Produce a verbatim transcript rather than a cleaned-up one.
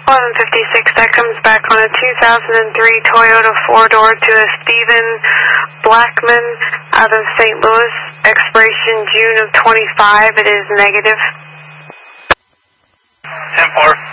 eleven fifty-six, that comes back on a two thousand three Toyota four-door to a Stephen Blackman out of Saint Louis, expiration June of twenty-five. It is negative. ten four.